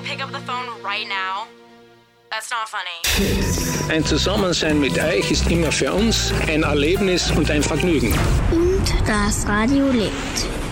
pick up the phone right now? That's not funny. Ein Zusammensein mit euch ist immer für uns ein Erlebnis und ein Vergnügen. Und das Radio lebt.